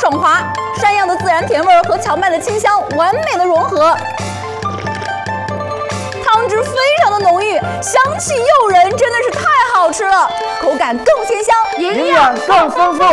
爽滑，山药的自然甜味和荞麦的清香完美的融合，汤汁非常的浓郁，香气诱人，真的是太好吃了，口感更鲜香， 营养更丰富。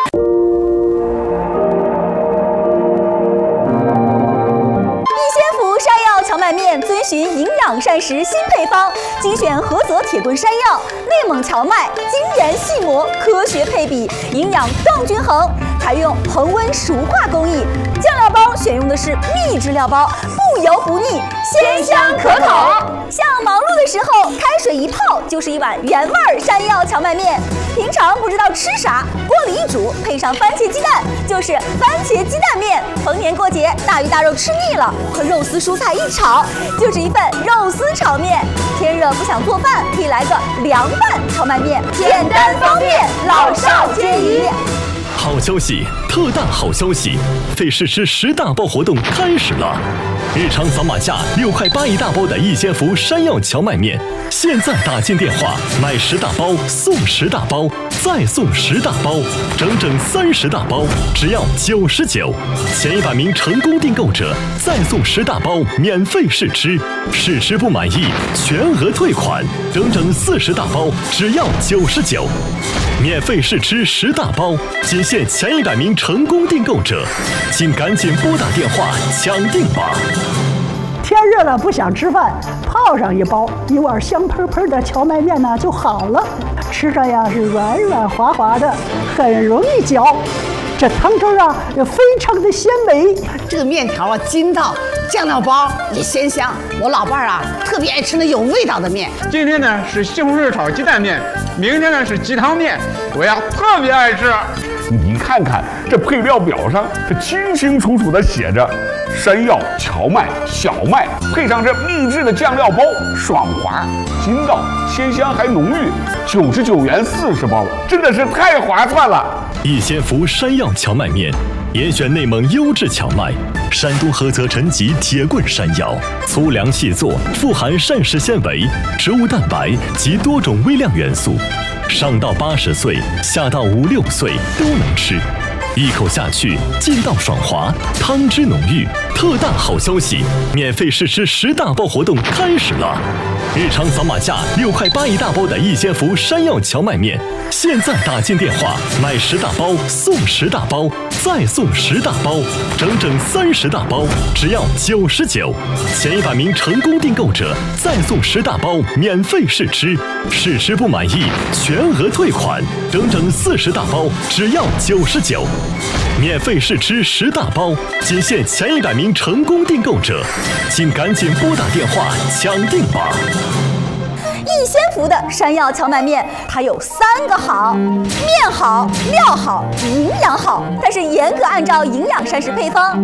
荞麦面遵循营养膳食新配方，精选菏泽铁棍山药、内蒙荞麦，精研细磨，科学配比，营养更均衡。采用恒温熟化工艺，酱料包选用的是秘制料包，不油不腻，鲜香可口。像忙碌的时候，开水一泡就是一碗原味山药荞麦面。平常不知道吃啥，锅里一煮，配上番茄鸡蛋，就是番茄鸡蛋面。逢年过节，大鱼大肉吃腻了，和肉丝蔬菜一炒，就是一份肉丝炒面。天热不想做饭，可以来个凉拌荞麦面，简单方便，老少皆宜。 好消息，特大好消息！费试吃10大包活动开始了。日常扫码价6块8一大包的逸仙福山药荞麦面，现在打进电话买10大包送10大包，再送10大包，整整30大包，只要99。前100名成功订购者再送10大包免费试吃，试吃不满意全额退款，整整40大包，只要99。免费试吃10大包，仅限前100名成功订购者，请赶紧拨打电话抢订吧！ 天热了不想吃饭，泡上一碗香喷喷的荞麦面呢就好了，吃着呀是软软滑滑的，很容易嚼。这汤汁啊也非常的鲜美， 这个面条啊筋道，酱料包也鲜香。我老伴儿啊特别爱吃那有味道的面。 今天呢是西红柿炒鸡蛋面，明天呢是鸡汤面，我呀特别爱吃。 你看看这配料表上，这清清楚楚的写着山药、荞麦、小麦，配上这秘制的酱料包，爽滑、筋道、鲜香还浓郁，99元40包，真的是太划算了。 逸仙福山药荞麦面，严选内蒙优质荞麦，山东菏泽陈集铁棍山药，粗粮细作，富含膳食纤维、植物蛋白及多种微量元素，上到80岁，下到5、6岁都能吃。一口下去，劲道爽滑，汤汁浓郁。特大好消息，免费试吃10大包活动开始了。日常扫码价6块8一大包的逸仙福山药荞麦面，现在打进电话买10大包送10大包，再送10大包，整整30大包，只要99。前100名成功订购者再送10大包免费试吃，试吃不满意全额退款，整整40大包，只要99。免费试吃10大包，仅限前100名成功订购者，请赶紧拨打电话抢订吧！ 逸仙福的山药荞麦面，它有3个好：面好、料好、营养好。它是严格按照营养膳食配方。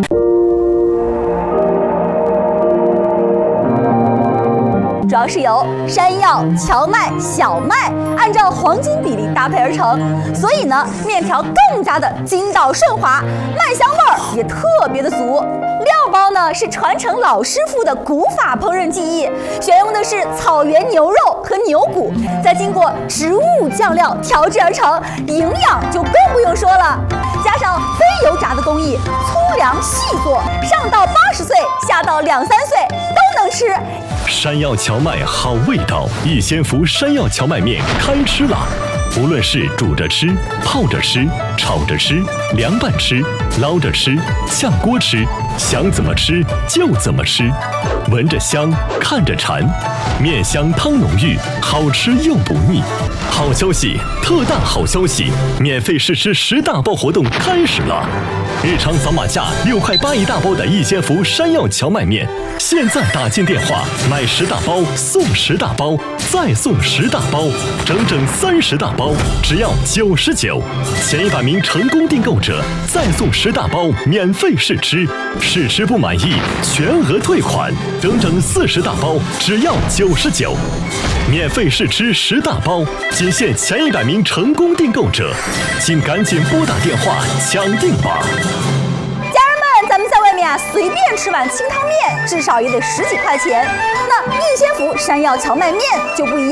主要是由山药、荞麦、小麦按照黄金比例搭配而成，所以呢，面条更加的筋道顺滑，麦香味儿也特别的足。料包呢是传承老师傅的古法烹饪技艺，选用的是草原牛肉和牛骨，再经过植物酱料调制而成，营养就更不用说了。加上非油炸的工艺，粗粮细做，上到80岁，下到2、3岁都能吃。 山药荞麦好味道，逸仙福山药荞麦面开吃了！无论是煮着吃、泡着吃、炒着吃、凉拌吃、捞着吃、炝锅吃，想怎么吃就怎么吃，闻着香，看着馋，面香汤浓郁，好吃又不腻。好消息，特大好消息！免费试吃10大包活动开始了。日常扫码价6块8一大包的逸仙福山药荞麦面，现在打进电话买10大包送10大包，再送10大包，整整30大包，只要99。前100名成功订购者再送10大包免费试吃，试吃不满意全额退款，整整40大包，只要99。免费试吃10大包，仅限前100名成功订购者，请赶紧拨打电话抢订吧！ 家人们，咱们在外面啊，随便吃碗清汤面，至少也得10几块钱。那逸仙福山药荞麦面就不一样。